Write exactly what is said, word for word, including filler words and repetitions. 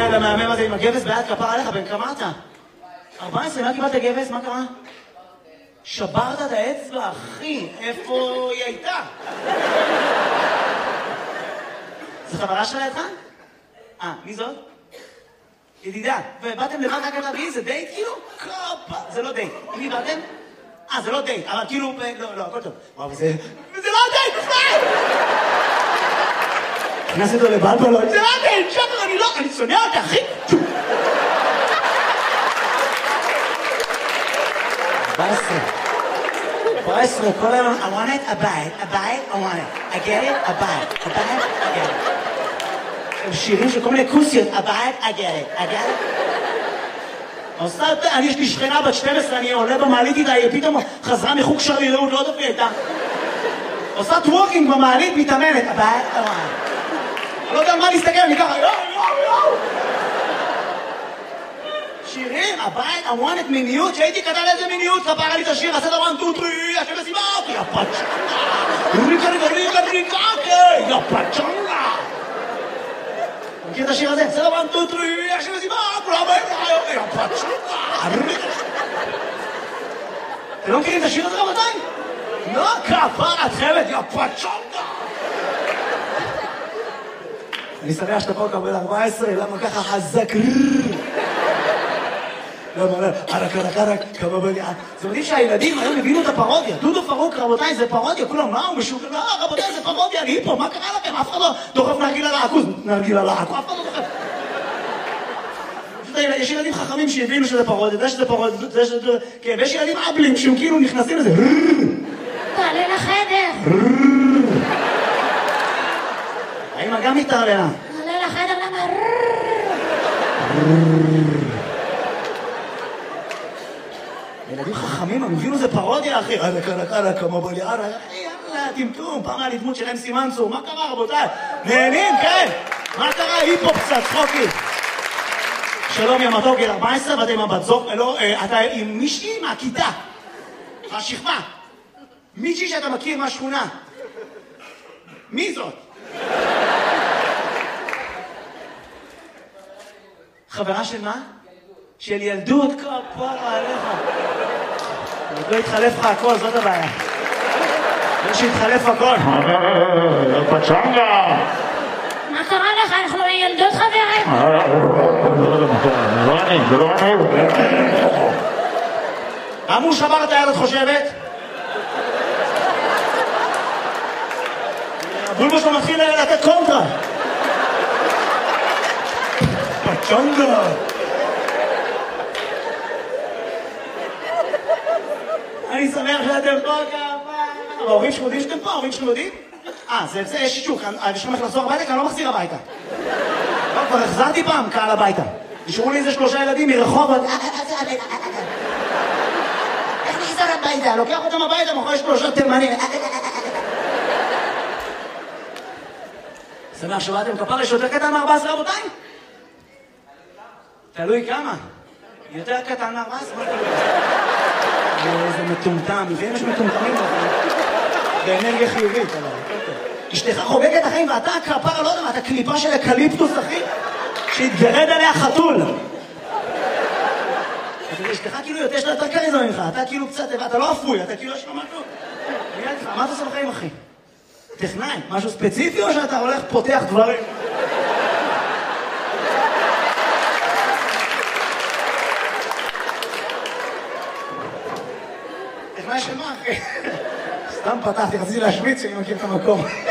הילד המהמם הזה עם הגבס ביד כפר עליך, בן כמה אתה? ארבע עשרה, מה קיבלת גבס? מה קרה? שברת את האצבע, אחי, איפה היא הייתה? זו חברה שלה לידך? אה, מי זאת? ידידה, ובאתם לבד רק להביא, זה דייט כאילו? קופה, זה לא דייט. עם מי באתם? אה, זה לא דייט, אבל כאילו, לא, לא, הכל טוב. וואו, זה... זה לא דייט, בכלל! נכנס אותו לבלבלות, זה לא דייט, שבר, אני לא, אני שונא אותה, אחי! ארבע עשרה. ארבע עשרה, כל היום, I want it, a bite, a bite, I want it. I get it, a bite, a bite, I get it. הם שירים של כל מיני כוסיות, a bite, I get it, I get it. עושה, אני יש לי שכנה בת שתים עשרה, אני עולה במעלית איתה, היא פתאום חזרה מחוג שרירות, לא דופי איתה. עושה טוורקינג במעלית, מתאמנת, a bite, I want it. אני לא יודע על מה להסתכל, אני ככה, יואו, יואו, יואו. שירים, הבית, I want it מיניות, שהייתי כתב איזה מיניות, כפרה לי את השיר, עשה דבר טו טרי, השם לסיבה, יא פצ'נגה, ריקה ריקה ריקה ריקה, יא פצ'נגה. מכיר את השיר הזה? עשה דבר טו טרי, השם לסיבה, כולם באים, יא פצ'נגה, ריקה. אתם לא מכירים את השיר הזה רבותיי? לא, כפרה, את חייבת, יא פצ'נגה. אני שמח שאתה פה קבל ארבע עשרה, למה ככה חזק? למה, למה, ערק, ערק, ערק, כמה בגלל. זה מדהים שהילדים היום הבינו את הפרודיה. דודו פרוק, רבותיי, זה פרודיה. כולם, מה, הוא משוק? לא, רבותיי, זה פרודיה, אני פה, מה קרה לכם? אף אחד לא דוחף נרגילה לעכוז. נרגילה לעכוז, אף אחד לא דוחף. יש ילדים חכמים שהבינו שזה פרודיה, זה שזה פרודיה, זה שזה... כן, ויש ילדים אבלים שהם כאילו נכנסים לזה. תעלה לחדר. האמא גם מתערלה. תעלה לחדר, למה? ילדים חכמים, הם הבינו זה פרודיה, אחי. עלה, קלה, קלה, כמו בולי, עלה, יאללה, טמטום, פעם היה לי דמות שלהם סימנצור. מה קרה, רבותיי? נהנים, כן? מה קרה? היפו קצת, צחוקי. שלום, יא מתוק, גיל ארבע עשרה, ואתה עם הבת זוג, לא, אתה עם מישהי מהכיתה, מהשכבה. מישהי שאתה מכיר מהשכונה. מי זאת? חברה של מה? של ילדות, כפרה עליך. עוד לא התחלף לך הכל, זאת הבעיה. לא שהתחלף הכל. פצ'נגה! מה קרה לך? אנחנו ילדות חברים. זה לא אני, זה לא אני. למה הוא שבר את היד, את חושבת? הבולבו שלו מתחיל לתת קונטרה. פצ'נגה! אני שמח שאתם פה כמה. ההורים שלכם יודעים שאתם פה? ההורים שלכם יודעים? אה, זה יש שישוק. יש לכם איך לחזור הביתה? כי אני לא מחזיר הביתה. לא, כבר החזרתי פעם קהל הביתה. נשארו לי איזה שלושה ילדים מרחוב. איך נחזר הביתה? לוקח אותם הביתה, מאחורי שלושה תימנים. שמח שבאתם כפר, יש יותר קטן מ-ארבע עשרה רבותיי? תלוי כמה. יותר קטן מ-ארבע עשרה? איזה מטומטם, ואם יש מטומטמים באנרגיה חיובית, אשתך חוגגת החיים ואתה הכפר, לא יודע מה, אתה קליפה של אקליפטוס, אחי, שהתגרד עליה חתול. אשתך כאילו יותר שלה יותר קריזמה ממך, אתה כאילו קצת, אתה לא אפוי, אתה כאילו יש לו משהו. מה אתה עושה בחיים, אחי? טכנאי, משהו ספציפי או שאתה הולך פותח דברים? טכנאי של מה, אחי? סתם פתחתי, רציתי להשוויץ שאני מכיר את המקום.